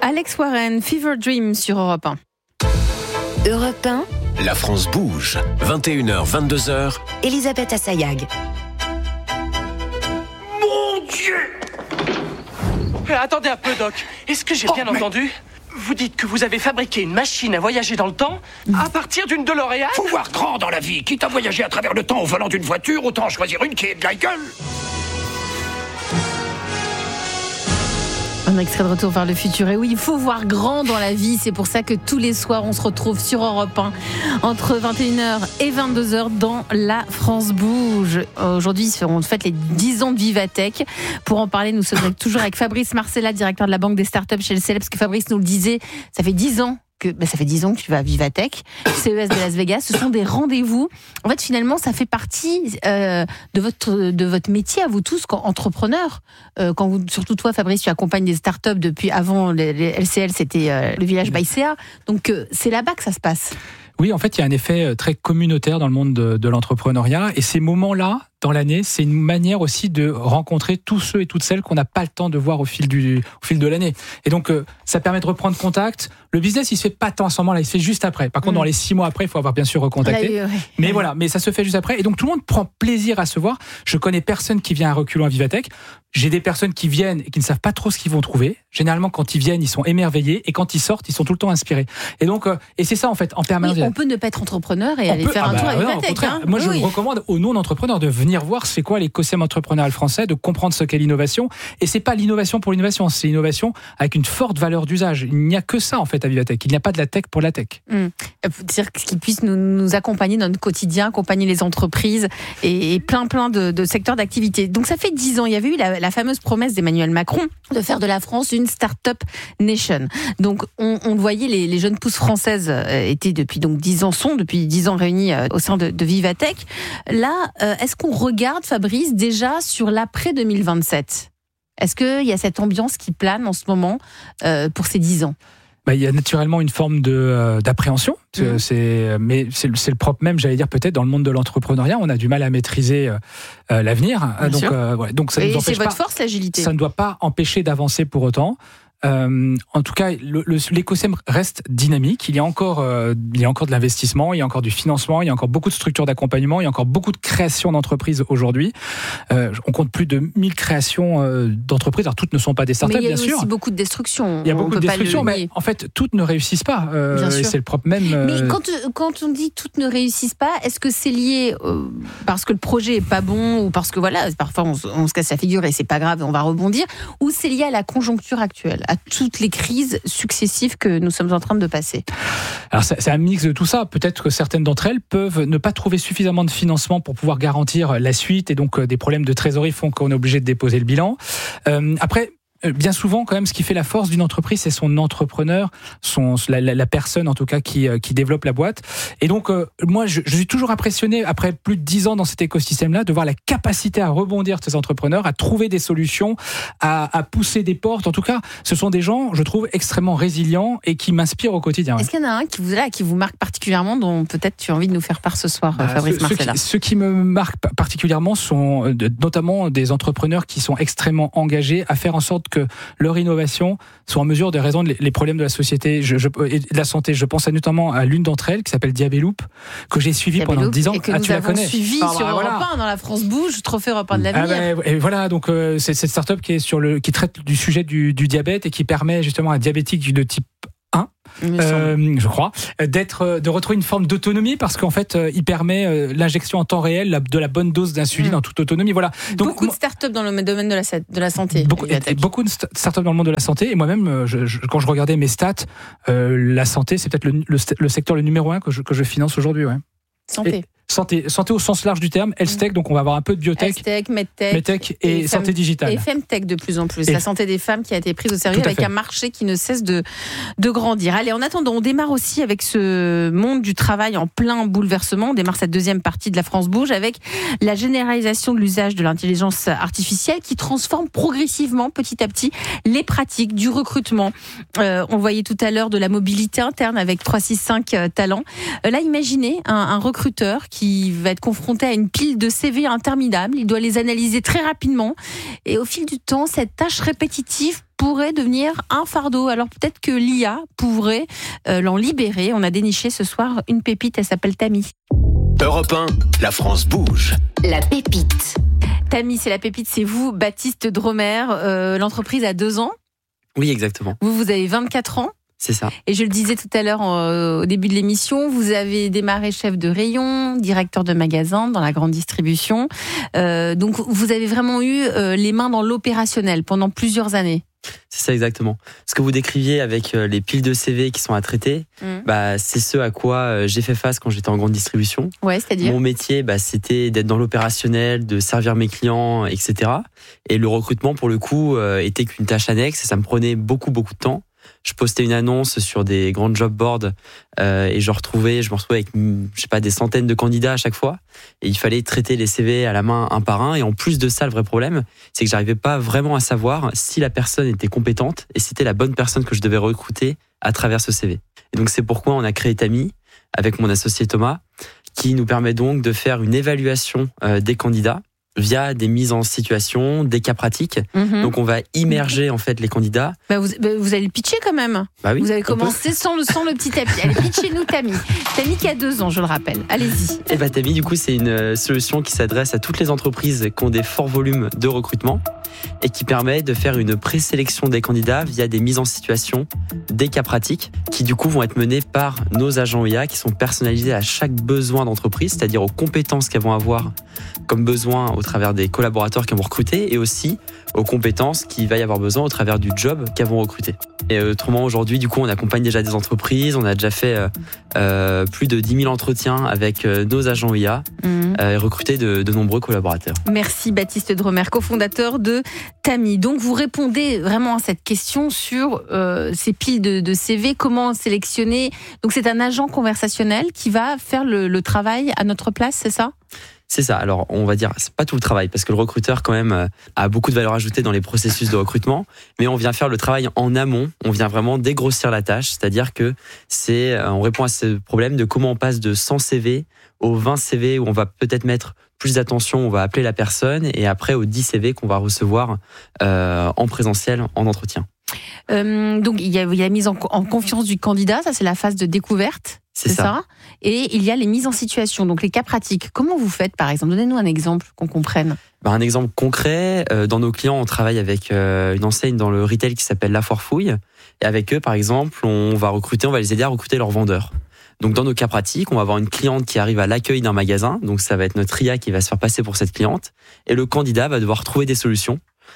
Alex Warren, Fever Dream sur Europe 1. Europe 1. La France bouge. 21h, 22h. Elisabeth Assayag. Mon Dieu! Attendez un peu, Doc. Est-ce que j'ai bien entendu ? Vous dites que vous avez fabriqué une machine à voyager dans le temps à partir d'une DeLorean ? Faut voir grand dans la vie. Quitte à voyager à travers le temps au volant d'une voiture, autant choisir une qui est de la gueule. Un extrait de Retour vers le futur. Et oui, il faut voir grand dans la vie. C'est pour ça que tous les soirs, on se retrouve sur Europe 1 entre 21h et 22h dans La France bouge. Aujourd'hui, on fête les 10 ans de Vivatech. Pour en parler, nous sommes toujours avec Fabrice Marcella, directeur de la Banque des Startups chez le CELEB. Parce que Fabrice nous le disait, ça fait 10 ans que tu vas à Vivatech, CES de Las Vegas. Ce sont des rendez-vous. En fait, finalement, ça fait partie de votre métier à vous tous, entrepreneurs. Surtout toi, Fabrice, tu accompagnes des startups depuis avant les LCL, c'était le village Baïséa. Donc, c'est là-bas que ça se passe. Oui, en fait, il y a un effet très communautaire dans le monde de l'entrepreneuriat. Et ces moments-là, dans l'année, c'est une manière aussi de rencontrer tous ceux et toutes celles qu'on n'a pas le temps de voir au fil de l'année. Et donc, ça permet de reprendre contact. Le business, il se fait pas tant à ce moment-là, il se fait juste après. Par contre, dans les 6 mois après, il faut avoir bien sûr recontacté. Mais ça se fait juste après. Et donc, tout le monde prend plaisir à se voir. Je connais personne qui vient à reculons à Vivatech. J'ai des personnes qui viennent et qui ne savent pas trop ce qu'ils vont trouver. Généralement, quand ils viennent, ils sont émerveillés. Et quand ils sortent, ils sont tout le temps inspirés. Et donc, et c'est ça, en fait, en permanence. Oui, on peut ne pas être entrepreneur et aller faire un tour à Vivatech. Moi, je recommande aux non-entrepreneurs de venir voir c'est quoi l'écosystème entrepreneurial français, de comprendre ce qu'est l'innovation. Et c'est pas l'innovation pour l'innovation, c'est l'innovation avec une forte valeur d'usage. Il n'y a que ça, en fait, à Vivatech. Il n'y a pas de la tech pour la tech. C'est-à-dire qu'ils puissent nous accompagner dans notre quotidien, accompagner les entreprises et plein de secteurs d'activité. Donc, ça fait 10 ans. Il y avait eu la fameuse promesse d'Emmanuel Macron de faire de la France une start-up nation. Donc, on le voyait, les jeunes pousses françaises étaient depuis 10 ans réunies au sein de Vivatech. Là, est-ce qu'on regarde, Fabrice, déjà sur l'après 2027 ? Est-ce qu'il y a cette ambiance qui plane en ce moment pour ces 10 ans ? Il y a naturellement une forme d'appréhension, mais c'est le propre même, j'allais dire peut-être dans le monde de l'entrepreneuriat, on a du mal à maîtriser l'avenir. Donc ça et nous empêche c'est votre pas, force, l'agilité. Ça ne doit pas empêcher d'avancer pour autant. En tout cas, l'écosystème reste dynamique. Il y a encore de l'investissement, il y a encore du financement, il y a encore beaucoup de structures d'accompagnement, il y a encore beaucoup de créations d'entreprises aujourd'hui. On compte plus de 1000 créations d'entreprises. Alors toutes ne sont pas des startups, bien sûr. Mais il y a aussi beaucoup de destruction. Il y a beaucoup de destruction, mais en fait, toutes ne réussissent pas. Et c'est le propre même. Mais quand on dit toutes ne réussissent pas, est-ce que c'est lié parce que le projet est pas bon ou parce que parfois on se casse la figure et c'est pas grave, on va rebondir, ou c'est lié à la conjoncture actuelle, à toutes les crises successives que nous sommes en train de passer? Alors c'est un mix de tout ça. Peut-être que certaines d'entre elles peuvent ne pas trouver suffisamment de financement pour pouvoir garantir la suite, et donc des problèmes de trésorerie font qu'on est obligé de déposer le bilan. Après, bien souvent, quand même, ce qui fait la force d'une entreprise, c'est son entrepreneur, la personne en tout cas qui développe la boîte. Et donc, moi, je suis toujours impressionné, après plus de 10 ans dans cet écosystème-là, de voir la capacité à rebondir de ces entrepreneurs, à trouver des solutions, à pousser des portes. En tout cas, ce sont des gens, je trouve, extrêmement résilients et qui m'inspirent au quotidien. Est-ce qu'il y en a un qui vous marque particulièrement, dont peut-être tu as envie de nous faire part ce soir, Fabrice Marcella? Ceux qui me marquent particulièrement sont notamment des entrepreneurs qui sont extrêmement engagés à faire en sorte que leur innovation soit en mesure de résoudre les problèmes de la société et de la santé. Je pense notamment à l'une d'entre elles qui s'appelle Diabeloop, que j'ai suivie pendant 10 ans. Et que nous avons suivi sur Europe 1 dans La France bouge, trophée Europe 1 de l'avenir. Et voilà, donc c'est cette start-up qui traite du sujet du diabète et qui permet justement à diabétiques de type 1, je crois, de retrouver une forme d'autonomie, parce qu'en fait, il permet l'injection en temps réel de la bonne dose d'insuline en toute autonomie. Voilà. Donc, beaucoup de startups dans le domaine de la santé. Beaucoup de startups dans le monde de la santé. Et moi-même, quand je regardais mes stats, la santé, c'est peut-être le secteur le numéro 1 que je finance aujourd'hui. Ouais. Santé au sens large du terme, Health-Tech, donc on va avoir un peu de biotech, Health-Tech, Medtech et santé digitale. Et Femtech de plus en plus, la santé des femmes qui a été prise au sérieux avec un marché qui ne cesse de grandir. Allez, en attendant, on démarre aussi avec ce monde du travail en plein bouleversement. On démarre cette deuxième partie de La France bouge avec la généralisation de l'usage de l'intelligence artificielle qui transforme progressivement, petit à petit, les pratiques du recrutement. On voyait tout à l'heure de la mobilité interne avec 365 talents. Là, imaginez un recruteur qui va être confronté à une pile de CV interminable. Il doit les analyser très rapidement. Et au fil du temps, cette tâche répétitive pourrait devenir un fardeau. Alors peut-être que l'IA pourrait l'en libérer. On a déniché ce soir une pépite, elle s'appelle Tammy. Europe 1, la France bouge. La pépite. Tammy, c'est la pépite, c'est vous, Baptiste Dromer. L'entreprise a 2 ans. Oui, exactement. Vous avez 24 ans. C'est ça. Et je le disais tout à l'heure au début de l'émission, vous avez démarré chef de rayon, directeur de magasin dans la grande distribution. Donc vous avez vraiment eu les mains dans l'opérationnel pendant plusieurs années. C'est ça exactement. Ce que vous décriviez avec les piles de CV qui sont à traiter, c'est ce à quoi j'ai fait face quand j'étais en grande distribution. Ouais, c'est-à-dire ? Mon métier, c'était d'être dans l'opérationnel, de servir mes clients, etc. Et le recrutement, pour le coup, était qu'une tâche annexe et ça me prenait beaucoup de temps. Je postais une annonce sur des grands job boards et je me retrouvais avec des centaines de candidats à chaque fois et il fallait traiter les CV à la main un par un. Et en plus de ça, le vrai problème, c'est que j'arrivais pas vraiment à savoir si la personne était compétente et si c'était la bonne personne que je devais recruter à travers ce CV. Et donc c'est pourquoi on a créé Tammy avec mon associé Thomas, qui nous permet donc de faire une évaluation des candidats via des mises en situation, des cas pratiques. Donc on va immerger en fait les candidats. Vous allez le pitcher quand même. Bah oui, vous avez commencé sans le petit tapis. Allez, pitchez-nous Tammy. Tammy qui a 2 ans, je le rappelle. Allez-y. Et Tammy, du coup, c'est une solution qui s'adresse à toutes les entreprises qui ont des forts volumes de recrutement et qui permet de faire une présélection des candidats via des mises en situation, des cas pratiques qui du coup vont être menés par nos agents IA qui sont personnalisés à chaque besoin d'entreprise, c'est-à-dire aux compétences qu'elles vont avoir comme besoin au travers des collaborateurs qu'elles vont recruter et aussi aux compétences qu'il va y avoir besoin au travers du job qu'elles vont recruter. Et autrement, aujourd'hui, du coup, on accompagne déjà des entreprises. On a déjà fait plus de 10 000 entretiens avec nos agents IA et recruté de nombreux collaborateurs. Merci Baptiste Dromer, cofondateur de Tammy. Donc, vous répondez vraiment à cette question sur ces piles de CV, comment sélectionner. Donc, c'est un agent conversationnel qui va faire le travail à notre place, c'est ça ? C'est ça. Alors, on va dire, c'est pas tout le travail, parce que le recruteur, quand même, a beaucoup de valeur ajoutée dans les processus de recrutement, mais on vient faire le travail en amont, on vient vraiment dégrossir la tâche, c'est-à-dire que on répond à ce problème de comment on passe de 100 CV aux 20 CV où on va peut-être mettre plus d'attention, on va appeler la personne, et après aux 10 CV qu'on va recevoir en présentiel, en entretien. Donc, il y a la mise en confiance du candidat, ça c'est la phase de découverte. C'est ça. Et il y a les mises en situation, donc les cas pratiques. Comment vous faites, par exemple ? Donnez-nous un exemple qu'on comprenne. Un exemple concret, dans nos clients, on travaille avec une enseigne dans le retail qui s'appelle La Foire Fouille. Et avec eux, par exemple, on va les aider à recruter leurs vendeurs. Donc dans nos cas pratiques, on va avoir une cliente qui arrive à l'accueil d'un magasin. Donc ça va être notre IA qui va se faire passer pour cette cliente. Et le candidat va devoir trouver des solutions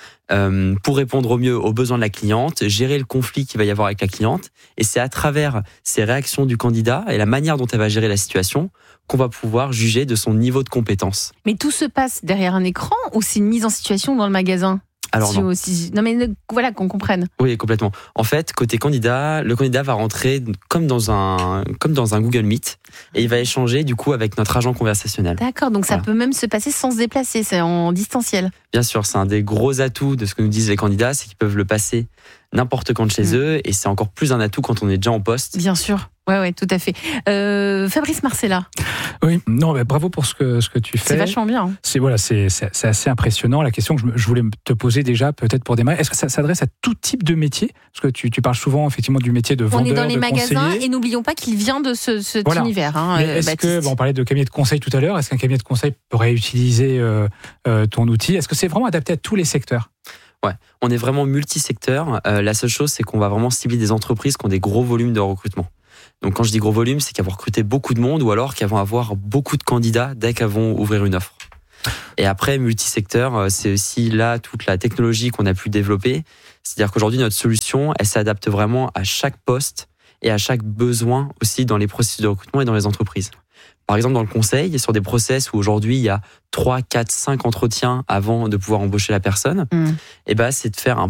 pour répondre au mieux aux besoins de la cliente, gérer le conflit qu'il va y avoir avec la cliente. Et c'est à travers ces réactions du candidat et la manière dont elle va gérer la situation qu'on va pouvoir juger de son niveau de compétence. Mais tout se passe derrière un écran ou c'est une mise en situation dans le magasin ? Alors non. Non mais voilà, qu'on comprenne. Oui, complètement. En fait, côté candidat, le candidat va rentrer comme dans un Google Meet et il va échanger du coup avec notre agent conversationnel. D'accord, donc ça peut même se passer sans se déplacer, c'est en distanciel. Bien sûr, c'est un des gros atouts de ce que nous disent les candidats, c'est qu'ils peuvent le passer n'importe quand de chez eux et c'est encore plus un atout quand on est déjà en poste. Bien sûr. Ouais, tout à fait. Fabrice Marcella. Oui, bravo pour ce que tu fais. C'est vachement bien. C'est assez impressionnant. La question que je voulais te poser déjà, peut-être pour démarrer, est-ce que ça s'adresse à tout type de métier ? Parce que tu parles souvent effectivement du métier de vendeur, de conseiller. On est dans les magasins et n'oublions pas qu'il vient de cet univers. Mais est-ce que, on parlait de cabinet de conseil tout à l'heure, est-ce qu'un cabinet de conseil pourrait utiliser ton outil ? Est-ce que c'est vraiment adapté à tous les secteurs ? Ouais, on est vraiment multisecteur. La seule chose, c'est qu'on va vraiment cibler des entreprises qui ont des gros volumes de recrutement. Donc quand je dis gros volume, c'est qu'elles vont recruter beaucoup de monde ou alors qu'elles vont avoir beaucoup de candidats dès qu'elles vont ouvrir une offre. Et après, multisecteur, c'est aussi là toute la technologie qu'on a pu développer. C'est-à-dire qu'aujourd'hui, notre solution, elle s'adapte vraiment à chaque poste et à chaque besoin aussi dans les processus de recrutement et dans les entreprises. Par exemple, dans le conseil, sur des process où aujourd'hui, il y a 3, 4, 5 entretiens avant de pouvoir embaucher la personne, et c'est de faire un